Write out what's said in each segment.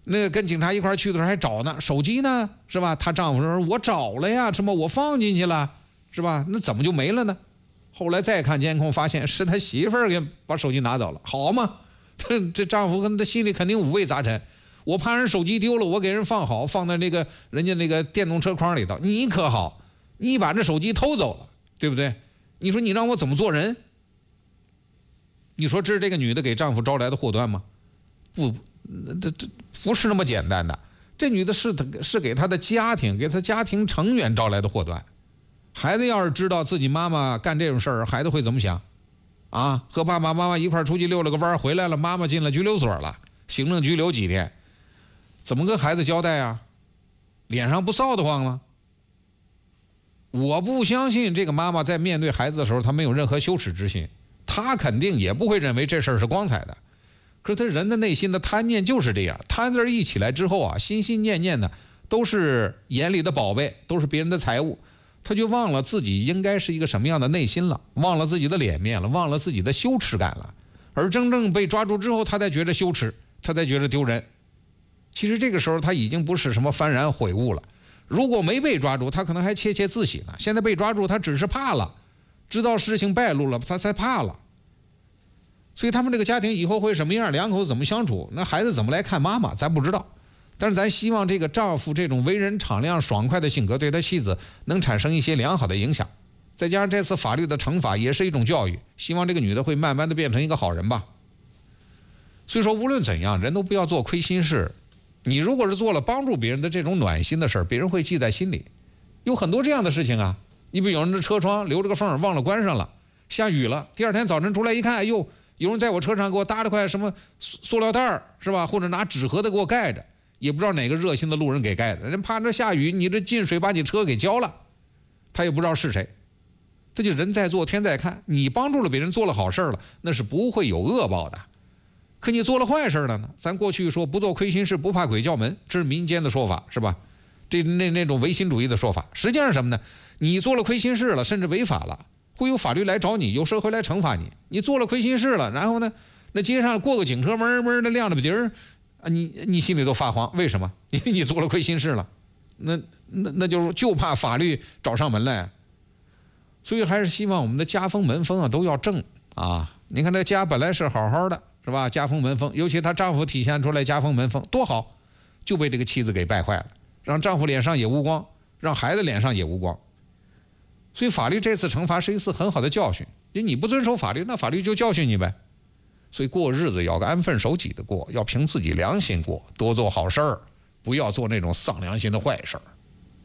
那跟警察一块去的时候还找呢，手机呢，是吧？她丈夫说我找了呀，什么我放进去了，是吧？那怎么就没了呢？后来再看监控，发现是他媳妇儿给把手机拿走了，好嘛？这丈夫跟他心里肯定五味杂陈。我怕人手机丢了，我给人放好，放在那个人家那个电动车筐里头。你可好，你把这手机偷走了，对不对？你说你让我怎么做人？你说这是这个女的给丈夫招来的祸端吗？不，这不是那么简单的。这女的是给她的家庭，给她家庭成员招来的祸端。孩子要是知道自己妈妈干这种事儿，孩子会怎么想？啊，和爸爸妈妈一块出去溜了个弯，回来了，妈妈进了拘留所了，行政拘留几天，怎么跟孩子交代啊？脸上不臊得慌吗？我不相信这个妈妈在面对孩子的时候，她没有任何羞耻之心，她肯定也不会认为这事儿是光彩的。可是她人的内心的贪念就是这样，贪字一起来之后啊，心心念念的都是眼里的宝贝，都是别人的财物，他就忘了自己应该是一个什么样的内心了，忘了自己的脸面了，忘了自己的羞耻感了。而真正被抓住之后，他才觉得羞耻，他才觉得丢人。其实这个时候他已经不是什么幡然悔悟了。如果没被抓住，他可能还窃窃自喜呢。现在被抓住，他只是怕了，知道事情败露了，他才怕了。所以他们这个家庭以后会什么样，两口子怎么相处，那孩子怎么来看妈妈，咱不知道。但是咱希望这个丈夫这种为人敞亮爽快的性格对他妻子能产生一些良好的影响，再加上这次法律的惩罚也是一种教育，希望这个女的会慢慢的变成一个好人吧。所以说无论怎样，人都不要做亏心事。你如果是做了帮助别人的这种暖心的事儿，别人会记在心里。有很多这样的事情啊，你比如有人的车窗留着个缝忘了关上了，下雨了，第二天早晨出来一看，哎呦，有人在我车上给我搭了块什么塑料袋是吧，或者拿纸盒子给我盖着，也不知道哪个热心的路人给盖的，人怕这下雨你这进水把你车给浇了，他也不知道是谁。这就人在做天在看，你帮助了别人做了好事了，那是不会有恶报的。可你做了坏事了呢？咱过去说不做亏心事不怕鬼叫门，这是民间的说法是吧？那种唯心主义的说法，实际上是什么呢？你做了亏心事了，甚至违法了，会有法律来找你，有社会来惩罚你。你做了亏心事了，然后呢，那街上过个警车嗡嗡的亮着鼻儿啊，你心里都发慌，为什么？因为你做了亏心事了，那就怕法律找上门来。所以还是希望我们的家风门风啊都要正啊。你看这家本来是好好的，是吧？家风门风，尤其她丈夫体现出来家风门风多好，就被这个妻子给败坏了，让丈夫脸上也无光，让孩子脸上也无光。所以法律这次惩罚是一次很好的教训，因为你不遵守法律，那法律就教训你呗。所以过日子要个安分守己的过，要凭自己良心过，多做好事儿，不要做那种丧良心的坏事儿。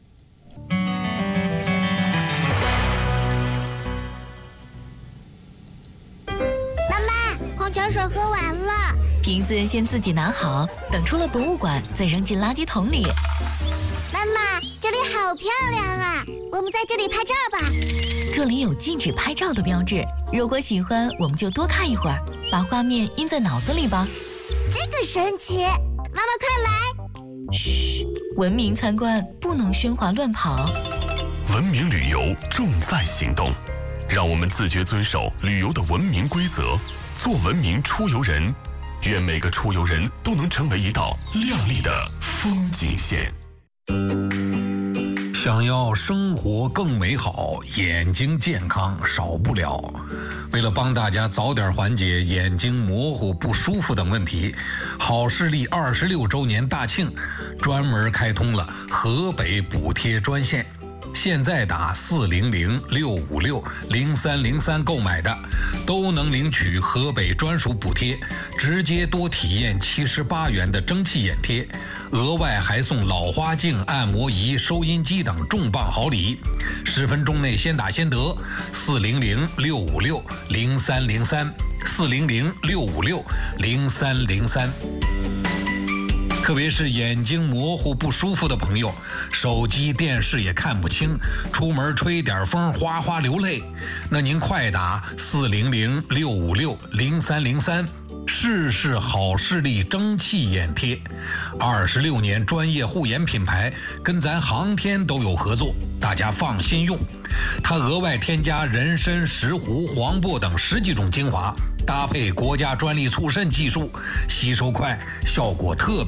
妈妈，矿泉水喝完了， 瓶子先自己拿好，等出了博物馆再扔进垃圾桶里。 妈妈，这里好漂亮啊，我们在这里拍照吧。 这里有禁止拍照的标志，如果喜欢我们就多看一会儿，把画面印在脑子里吧。 这个神奇，妈妈快来。 嘘，文明参观不能喧哗乱跑。 文明旅游重在行动，让我们自觉遵守旅游的文明规则，做文明出游人。愿每个出游人都能成为一道亮丽的风景线。 想要生活更美好，眼睛健康少不了。为了帮大家早点缓解眼睛模糊不舒服等问题，好视力26周年大庆专门开通了河北补贴专线。现在打400-656-0303购买的，都能领取河北专属补贴，直接多体验78元的蒸汽眼贴，额外还送老花镜、按摩仪、收音机等重磅好礼。10分钟内先打先得，400-656-0303，400-656-0303。特别是眼睛模糊不舒服的朋友，手机电视也看不清，出门吹点风哗哗流泪，那您快打400-656-0303，试试好视力蒸汽眼贴。26年专业护眼品牌，跟咱航天都有合作，大家放心用。它额外添加人参、石斛、黄柏等10几种精华，搭配国家专利促渗技术，吸收快，效果特别